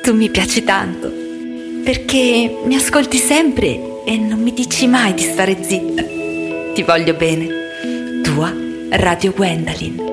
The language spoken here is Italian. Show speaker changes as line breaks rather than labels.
Tu mi piaci tanto, perché mi ascolti sempre e non mi dici mai di stare zitta. Ti voglio bene. Tua Radio Gwendalyn.